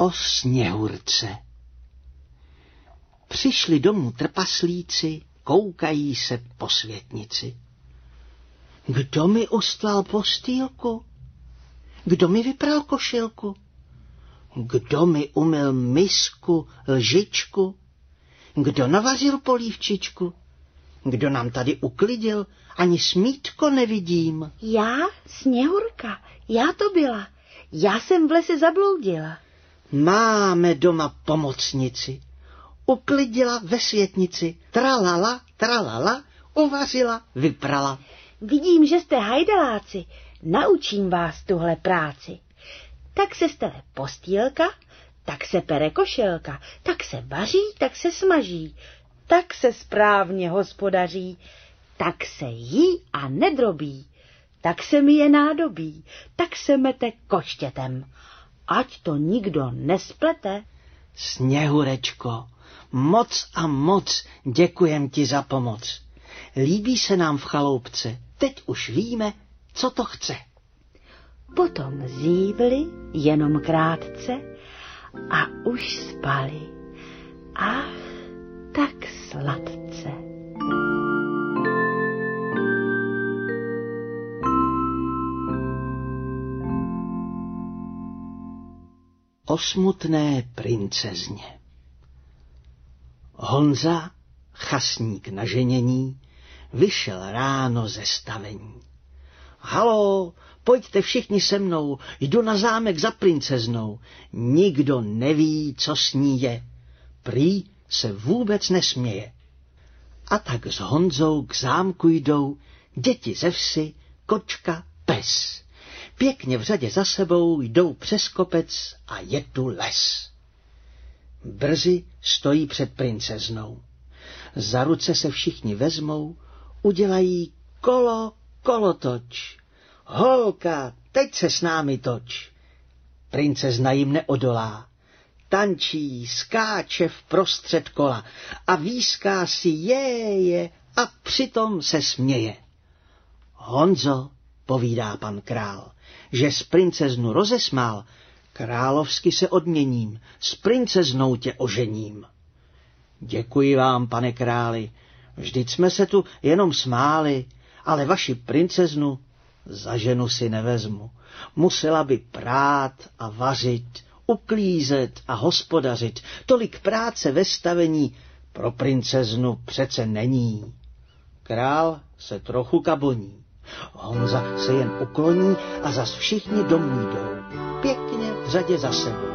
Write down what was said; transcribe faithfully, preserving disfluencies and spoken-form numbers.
O Sněhurce. Přišli domů trpaslíci, koukají se po světnici. Kdo mi ustlal postýlku? Kdo mi vypral košilku? Kdo mi umyl misku, lžičku? Kdo navařil polívčičku? Kdo nám tady uklidil? Ani smítko nevidím. Já, Sněhurka, já to byla. Já jsem v lese zabloudila. Máme doma pomocnici. Uklidila ve světnici. Tralala, tralala, uvařila, vyprala. Vidím, že jste hajdaláci. Naučím vás tuhle práci. Tak se stele postýlka, tak se pere košilka, tak se vaří, tak se smaží, tak se správně hospodaří, tak se jí a nedrobí, tak se myje nádobí, tak se mete koštětem, ať to nikdo nesplete. Sněhurečko, moc a moc děkujem ti za pomoc. Líbí se nám v chaloupce, teď už víme, co to chce. Potom zívli jenom krátce a už spali. Ach, tak sladce. O smutné princezně. Honza, chasník na ženění, vyšel ráno ze stavení. Haló, pojďte všichni se mnou, jdu na zámek za princeznou. Nikdo neví, co s ní je. Prý se vůbec nesměje. A tak s Honzou k zámku jdou děti ze vsi, kočka, pes. Pěkně v řadě za sebou jdou přes kopec a je tu les. Brzy stojí před princeznou. Za ruce se všichni vezmou, udělají kolo, kolotoč. Holka, teď se s námi toč. Princezna jim neodolá. Tančí, skáče vprostřed kola a výská si jeje a přitom se směje. Honzo, povídá pan král, že s princeznu rozesmál, královsky se odměním, s princeznou tě ožením. Děkuji vám, pane králi, vždyť jsme se tu jenom smáli, ale vaši princeznu za ženu si nevezmu. Musela by prát a vařit, uklízet a hospodařit. Tolik práce ve stavení pro princeznu přece není. Král se trochu kaboní. Honza se jen ukloní a zas všichni domů jdou. Pěkně v řadě za sebou.